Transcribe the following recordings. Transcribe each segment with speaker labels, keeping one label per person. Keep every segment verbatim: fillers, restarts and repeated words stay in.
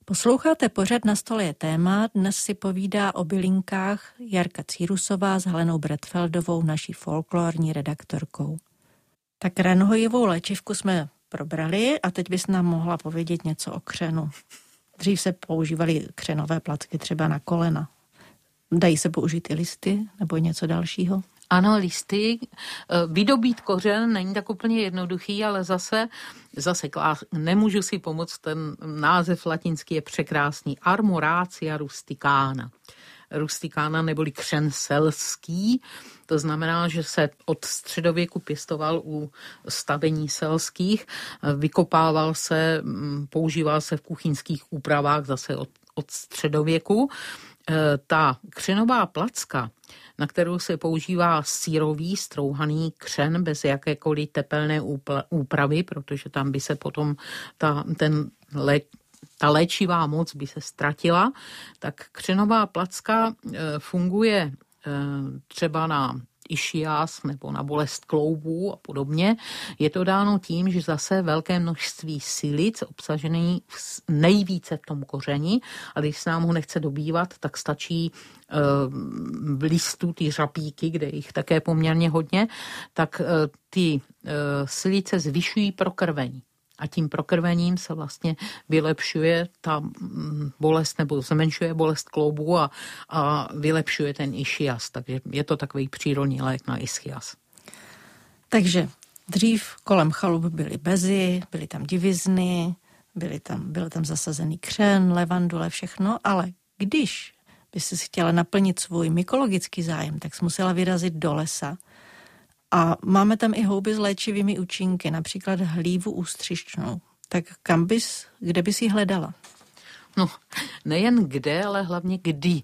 Speaker 1: Posloucháte pořad Na stole je téma, dnes si povídá o bylinkách Jarka Círusová s Helenou Bretfeldovou, naší folklorní redaktorkou. Tak ranhojivou léčivku jsme probrali a teď bys nám mohla povědět něco o křenu. Dřív se používaly křenové placky třeba na kolena. Dají se použít i listy nebo něco dalšího?
Speaker 2: Ano, listy. Vydobít kořen není tak úplně jednoduchý, ale zase, zase nemůžu si pomoct, ten název latinský je překrásný. Armoratia rusticana. Rusticana neboli křen selský, to znamená, že se od středověku pěstoval u stavení selských, vykopával se, používal se v kuchyňských úpravách zase od, od středověku. Ta křenová placka, na kterou se používá sírový strouhaný křen bez jakékoliv tepelné úpravy, protože tam by se potom ta, ten lé, ta léčivá moc by se ztratila, tak křenová placka funguje třeba na išias nebo na bolest kloubů a podobně. Je to dáno tím, že zase velké množství silic obsažený nejvíce v tom kořeni a když se nám ho nechce dobývat, tak stačí v listu ty řapíky, kde jich také poměrně hodně, tak ty silice zvyšují prokrvení. A tím prokrvením se vlastně vylepšuje ta bolest nebo zmenšuje bolest kloubů a, a vylepšuje ten ischias. Takže je to takový přírodní lék na ischias.
Speaker 1: Takže dřív kolem chalup byly bezy, byly tam divizny, byly tam, byl tam zasazený křen, levandule, všechno, ale když by si chtěla naplnit svůj mykologický zájem, tak jsi musela vyrazit do lesa. A máme tam i houby s léčivými účinky, například hlívu ústřičnou. Tak kam bys, kde bys ji hledala?
Speaker 2: No, nejen kde, ale hlavně kdy.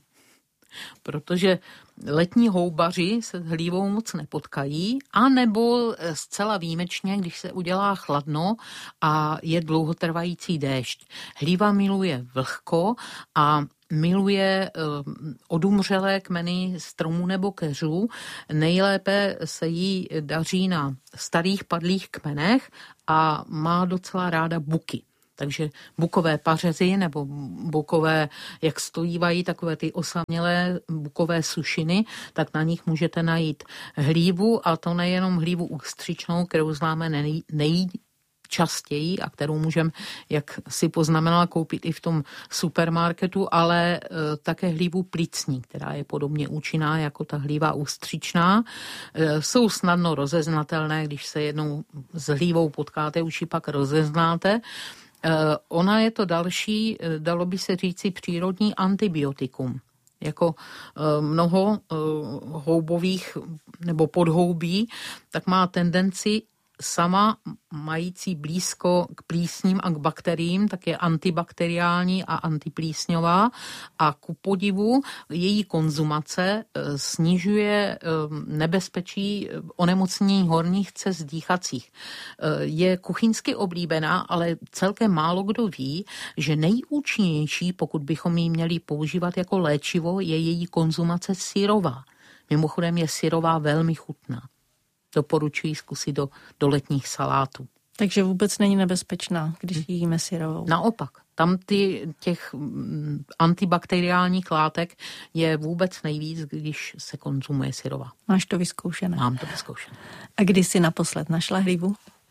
Speaker 2: Protože letní houbaři se s hlívou moc nepotkají, anebo zcela výjimečně, když se udělá chladno a je dlouhotrvající déšť. Hlíva miluje vlhko a miluje uh, odumřelé kmeny stromů nebo keřů. Nejlépe se jí daří na starých padlých kmenech a má docela ráda buky. Takže bukové pařezy nebo bukové, jak stojívají, takové ty osamělé bukové sušiny, tak na nich můžete najít hlívu a to nejenom hlívu ústřičnou, kterou známe nej, nej častěji a kterou můžeme, jak si poznamenala, koupit i v tom supermarketu, ale e, také hlívu plicní, která je podobně účinná jako ta hlíva ústřičná. E, jsou snadno rozeznatelné, když se jednou s hlívou potkáte, už ji pak rozeznáte. E, ona je to další, e, dalo by se říci, přírodní antibiotikum. Jako e, mnoho e, houbových nebo podhoubí, tak má tendenci sama mající blízko k plísním a k bakteriím, tak je antibakteriální a antiplísňová a ku podivu její konzumace snižuje nebezpečí onemocnění horních cest dýchacích. Je kuchyňsky oblíbená, ale celkem málo kdo ví, že nejúčinnější, pokud bychom ji měli používat jako léčivo, je její konzumace syrová. Mimochodem je syrová velmi chutná. Doporučuji zkusit do, do letních salátů.
Speaker 1: Takže vůbec není nebezpečná, když jíme syrovou.
Speaker 2: Naopak, tam ty, těch antibakteriálních látek je vůbec nejvíc, když se konzumuje syrová.
Speaker 1: Máš to vyzkoušené?
Speaker 2: Mám to vyzkoušené.
Speaker 1: A kdy jsi naposled našla hlívu?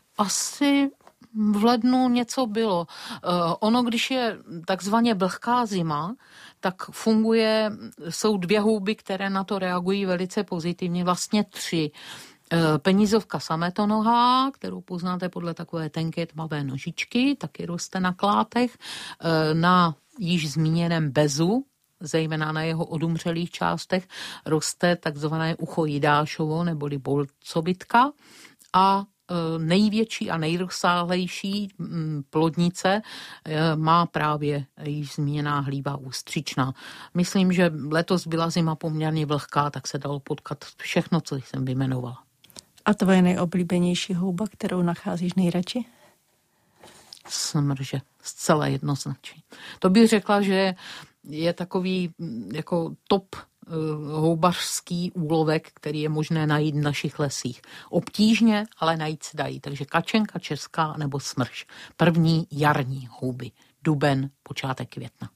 Speaker 2: Asi v lednu něco bylo. Uh, ono, když je takzvaně vlhká zima, tak funguje, jsou dvě houby, které na to reagují velice pozitivně, vlastně tři. Penízovka sametonohá, kterou poznáte podle takové tenké tmavé nožičky, taky roste na klátech. Na již zmíněném bezu, zejména na jeho odumřelých částech, roste takzvané ucho jidášovo neboli bolcovitka a největší a nejrozsáhlejší plodnice má právě již zmíněná hlíva ústřičná. Myslím, že letos byla zima poměrně vlhká, tak se dalo potkat všechno, co jsem vyjmenovala.
Speaker 1: A tvoje nejoblíbenější houba, kterou nacházíš nejradši?
Speaker 2: Smrže, zcela jednoznačně. To bych řekla, že je takový jako top houbařský úlovek, který je možné najít v našich lesích. Obtížně, ale najít se dají. Takže kačenka česká nebo smrš. První jarní houby. duben, počátek května.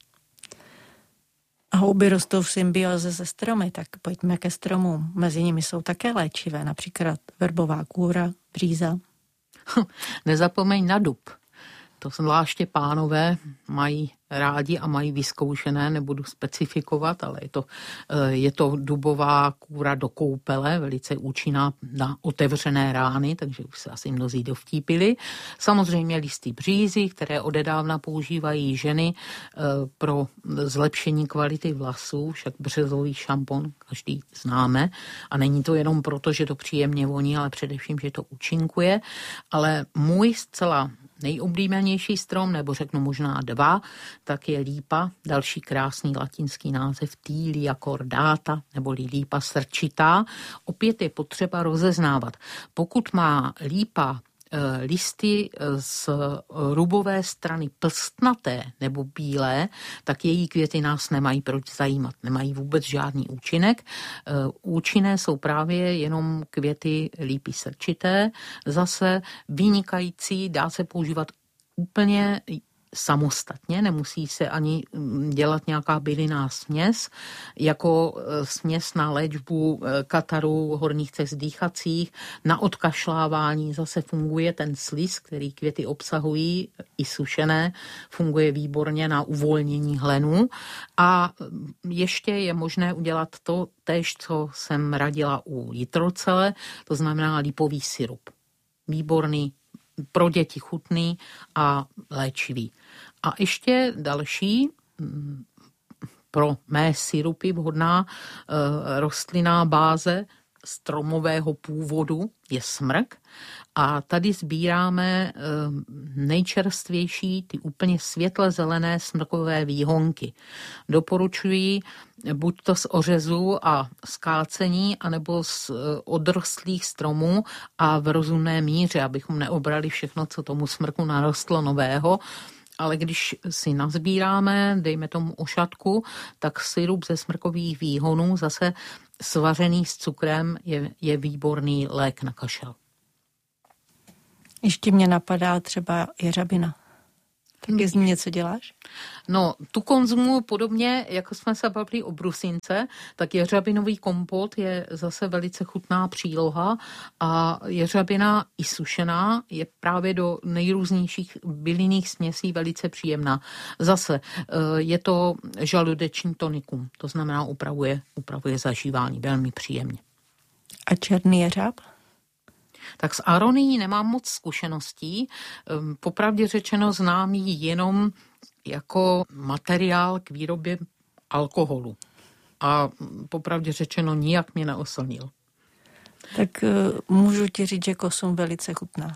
Speaker 1: A houby rostou v symbioze se stromy, tak pojďme ke stromům. Mezi nimi jsou také léčivé, například verbová kůra, bříza.
Speaker 2: Nezapomeň na dub. To zvláště pánové mají rádi a mají vyzkoušené, nebudu specifikovat, ale je to, je to dubová kůra do koupele, velice účinná na otevřené rány, takže už se asi mnozí dovtípili. Samozřejmě listy břízy, které odedávna používají ženy pro zlepšení kvality vlasů, však březový šampon každý známe a není to jenom proto, že to příjemně voní, ale především, že to účinkuje, ale můj zcela nejoblíbenější strom, nebo řeknu možná dva, tak je lípa, další krásný latinský název Tilia cordata, nebo lípa srčitá. Opět je potřeba rozeznávat. Pokud má lípa listy z rubové strany plstnaté nebo bílé, tak její květy nás nemají proč zajímat. Nemají vůbec žádný účinek. Účinné jsou právě jenom květy lípy srčité. Zase vynikající, dá se používat úplně samostatně, nemusí se ani dělat nějaká bylinná směs, jako směs na léčbu kataru, horních cest dýchacích, na odkašlávání zase funguje ten sliz, který květy obsahují, i sušené, funguje výborně na uvolnění hlenů a ještě je možné udělat to též, co jsem radila u jitrocele, to znamená lípový syrup. Výborný, pro děti chutný a léčivý. A ještě další pro mé syrupy vhodná e, rostlinná báze stromového původu je smrk a tady sbíráme e, nejčerstvější, ty úplně světle zelené smrkové výhonky. Doporučuji buď to z ořezu a skácení, anebo z odrostlých stromů a v rozumné míře, abychom neobrali všechno, co tomu smrku narostlo nového. Ale když si nazbíráme, dejme tomu ošatku, tak syrup ze smrkových výhonů, zase svařený s cukrem, je, je výborný lék na kašel.
Speaker 1: Ještě mě napadá třeba jeřabina. Taky z ní něco děláš?
Speaker 2: No, tu konzumuju podobně, jako jsme se bavili o brusince, tak jeřabinový kompot je zase velice chutná příloha a jeřabina i sušená je právě do nejrůznějších bylinných směsí velice příjemná. Zase je to žaludeční tonikum, to znamená upravuje, upravuje zažívání velmi příjemně.
Speaker 1: A černý jeřáb?
Speaker 2: Tak s aronií nemám moc zkušeností. Popravdě řečeno znám ji jenom jako materiál k výrobě alkoholu. A popravdě řečeno nijak mě neoslnil.
Speaker 1: Tak můžu ti říct, že kosum velice chutná.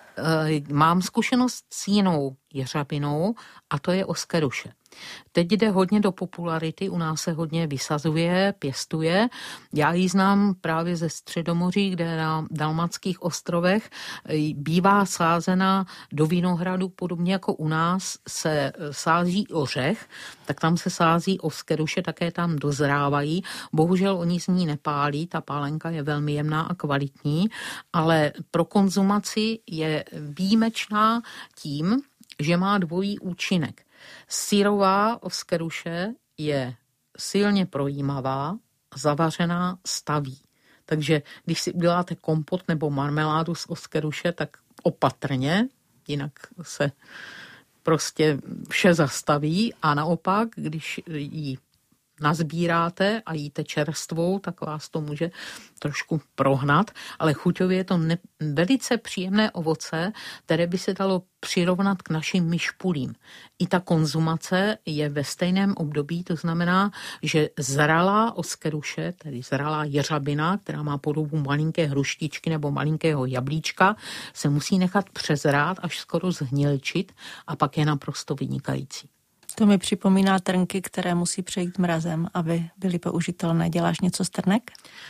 Speaker 2: Mám zkušenost s jinou jeřabinou a to je oskeruše. Teď jde hodně do popularity, u nás se hodně vysazuje, pěstuje. Já ji znám právě ze Středomoří, kde na Dalmatských ostrovech bývá sázena do vinohradu, podobně jako u nás se sází ořech, tak tam se sází oskeruše, také tam dozrávají. Bohužel oni z ní nepálí, ta pálenka je velmi jemná a kvalitní, ale pro konzumaci je výjimečná tím, že má dvojí účinek. Syrová oskeruše je silně projímavá, zavařená staví. Takže když si uděláte kompot nebo marmeládu z oskeruše, tak opatrně, jinak se prostě vše zastaví a naopak, když ji nazbíráte a jíte čerstvou, tak vás to může trošku prohnat, ale chuťově je to ne- velice příjemné ovoce, které by se dalo přirovnat k našim myšpulím. I ta konzumace je ve stejném období, to znamená, že zralá oskeruše, tedy zralá jeřabina, která má podobu malinké hruštičky nebo malinkého jablíčka, se musí nechat přezrát, až skoro zhnilčit a pak je naprosto vynikající.
Speaker 1: To mi připomíná trnky, které musí přejít mrazem, aby byly použitelné. Děláš něco z trnek?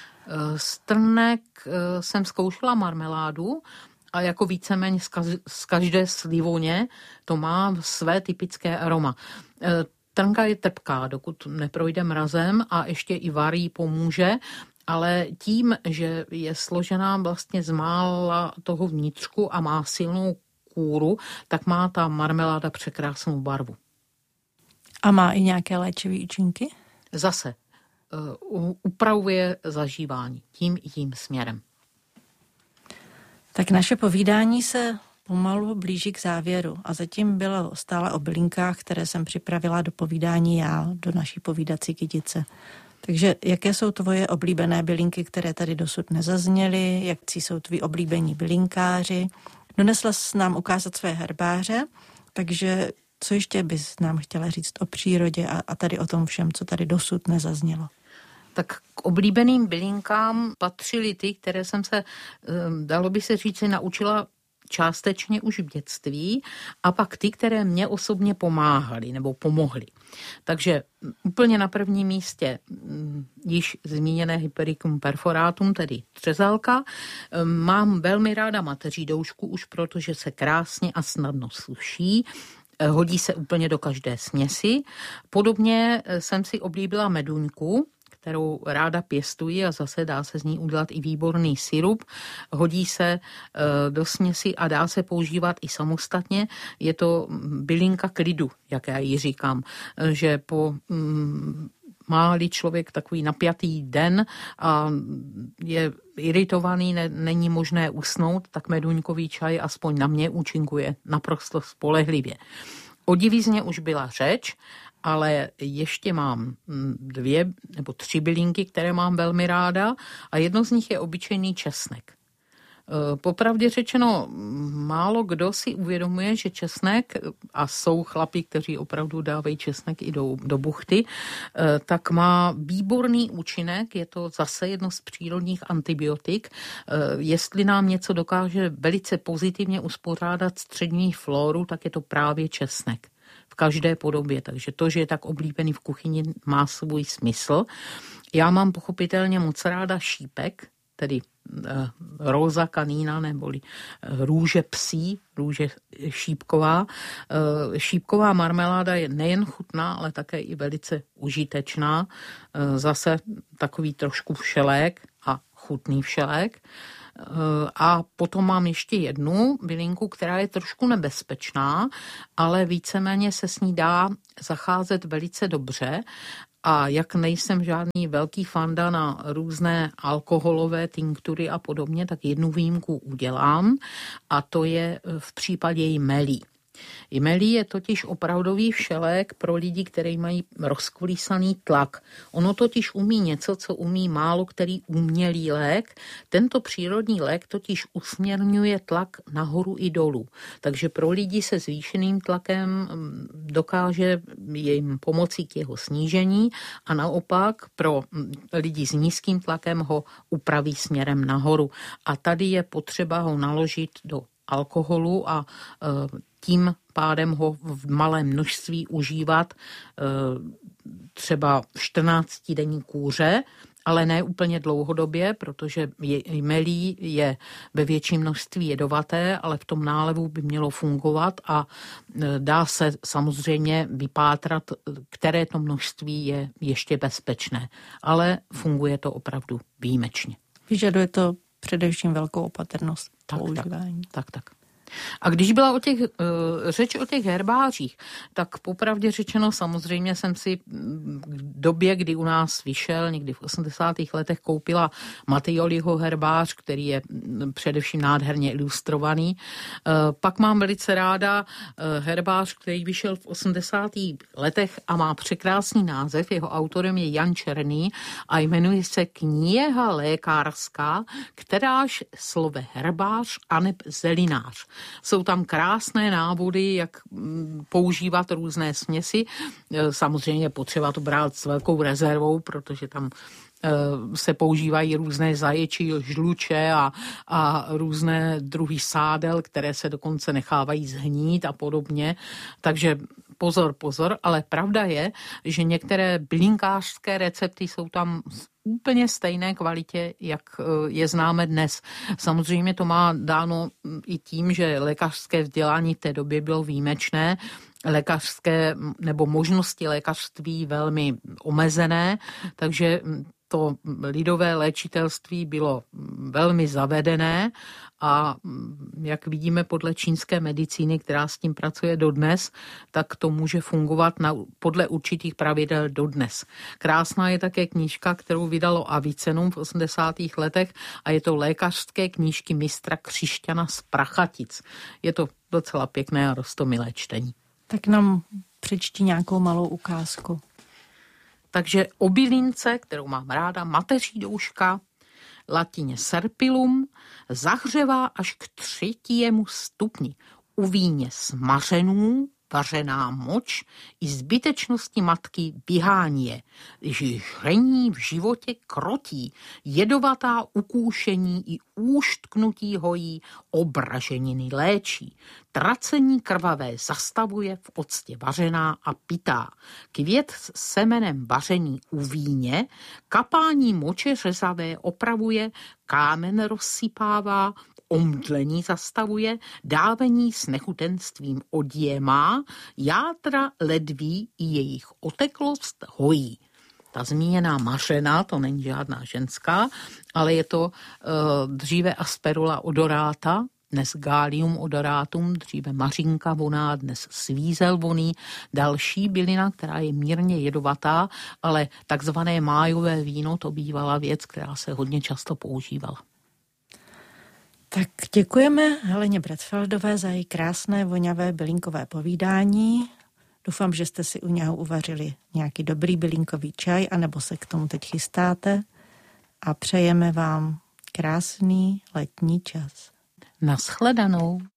Speaker 2: Z trnek jsem zkoušela marmeládu a jako víceméně z každé slivoně to má své typické aroma. Trnka je trpká, dokud neprojde mrazem a ještě i varí pomůže, ale tím, že je složená vlastně z mála toho vnitřku a má silnou kůru, tak má ta marmeláda překrásnou barvu.
Speaker 1: A má i nějaké léčivé účinky?
Speaker 2: Zase uh, upravuje zažívání tím i tím směrem.
Speaker 1: Tak naše povídání se pomalu blíží k závěru a zatím bylo stále o bylinkách, které jsem připravila do povídání já, do naší povídací kytice. Takže jaké jsou tvoje oblíbené bylinky, které tady dosud nezazněly, jakcí jsou tví oblíbení bylinkáři? Donesla jsi nám ukázat své herbáře, takže co ještě bys nám chtěla říct o přírodě a, a tady o tom všem, co tady dosud nezaznělo?
Speaker 2: Tak k oblíbeným bylinkám patřily ty, které jsem se, dalo by se říct, naučila částečně už v dětství a pak ty, které mě osobně pomáhaly nebo pomohly. Takže úplně na prvním místě již zmíněné Hypericum perforatum, tedy třezalka. Mám velmi ráda mateří doušku už protože se krásně a snadno suší. Hodí se úplně do každé směsi. Podobně jsem si oblíbila meduňku, kterou ráda pěstuji a zase dá se z ní udělat i výborný sirup. Hodí se do směsi a dá se používat i samostatně. Je to bylinka klidu, jak já ji říkám, že po má-li člověk takový napjatý den a je iritovaný, ne, není možné usnout, tak meduňkový čaj aspoň na mě účinkuje naprosto spolehlivě. O divízně už byla řeč, ale ještě mám dvě nebo tři bylinky, které mám velmi ráda a jedno z nich je obyčejný česnek. Popravdě řečeno, málo kdo si uvědomuje, že česnek, a jsou chlapi, kteří opravdu dávají česnek i do, do buchty, tak má výborný účinek, je to zase jedno z přírodních antibiotik. Jestli nám něco dokáže velice pozitivně uspořádat střední flóru, tak je to právě česnek. V každé podobě, takže to, že je tak oblíbený v kuchyni, má svůj smysl. Já mám pochopitelně moc ráda šípek, tedy eh, rosa canina neboli eh, růže psí, růže šípková. Eh, šípková marmeláda je nejen chutná, ale také i velice užitečná. Eh, zase takový trošku všelék a chutný všelék. A potom mám ještě jednu bylinku, která je trošku nebezpečná, ale víceméně se s ní dá zacházet velice dobře. A jak nejsem žádný velký fanda na různé alkoholové tinktury a podobně, tak jednu výjimku udělám a to je v případě jmelí. Jmelí je totiž opravdový všelék pro lidi, kteří mají rozkolísaný tlak. Ono totiž umí něco, co umí málo který umělý lék. Tento přírodní lék totiž usměrňuje tlak nahoru i dolů. Takže pro lidi se zvýšeným tlakem dokáže jim pomoci k jeho snížení a naopak pro lidi s nízkým tlakem ho upraví směrem nahoru. A tady je potřeba ho naložit do alkoholu a tím pádem ho v malém množství užívat třeba čtrnáctidenní kůře, ale ne úplně dlouhodobě, protože jmelí je ve větším množství jedovaté, ale v tom nálevu by mělo fungovat a dá se samozřejmě vypátrat, které to množství je ještě bezpečné, ale funguje to opravdu výjimečně.
Speaker 1: Vyžaduje to především velkou opatrnost
Speaker 2: tak,
Speaker 1: používání.
Speaker 2: Tak, tak, tak. A když byla o těch, uh, řeč o těch herbářích, tak popravdě řečeno samozřejmě jsem si v době, kdy u nás vyšel, někdy v osmdesátých letech koupila Mattioliho herbář, který je především nádherně ilustrovaný. Uh, pak mám velice ráda uh, herbář, který vyšel v osmdesátých letech a má překrásný název. Jeho autorem je Jan Černý a jmenuje se Kniha lékařská, kteráž slove herbář aneb zelinář. Jsou tam krásné návody, jak používat různé směsi. Samozřejmě potřeba to brát s velkou rezervou, protože tam se používají různé zaječí žluče a, a různé druhy sádel, které se dokonce nechávají zhnít a podobně. Takže pozor, pozor, ale pravda je, že některé bylinkářské recepty jsou tam úplně stejné kvalitě, jak je známe dnes. Samozřejmě to má dáno i tím, že lékařské vzdělání v té době bylo výjimečné, lékařské nebo možnosti lékařství velmi omezené, takže to lidové léčitelství bylo velmi zavedené a jak vidíme podle čínské medicíny, která s tím pracuje dodnes, tak to může fungovat na, podle určitých pravidel dodnes. Krásná je také knížka, kterou vydalo Avicenum v osmdesátých letech a je to lékařské knížky mistra Křišťana z Prachatic. Je to docela pěkné a roztomilé čtení.
Speaker 1: Tak nám přečti nějakou malou ukázku.
Speaker 2: Takže o bylince, kterou mám ráda, mateří douška, latině serpilum, zahřevá až k třetímu stupni. U víně smařenů, vařená moč i zbytečnosti matky vyhání je. Žření v životě krotí, jedovatá ukůšení i úštknutí hojí, obraženiny léčí. Tracení krvavé zastavuje, v octě vařená a pitá. Květ s semenem vařený u víně, kapání moče řezavé opravuje, kámen rozsypává, omdlení zastavuje, dávení s nechutenstvím odjímá, játra ledví i jejich oteklost hojí. Ta zmíněná mařena, to není žádná ženská, ale je to uh, dříve Asperula odorata, dnes Gallium odoratum, dříve mařinka voná, dnes svízel voný, další bylina, která je mírně jedovatá, ale takzvané májové víno, to bývala věc, která se hodně často používala.
Speaker 1: Tak děkujeme Heleně Bradfeldové za její krásné, voňavé bylinkové povídání. Doufám, že jste si u něho uvařili nějaký dobrý bylinkový čaj, anebo se k tomu teď chystáte. A přejeme vám krásný letní čas.
Speaker 2: Nashledanou.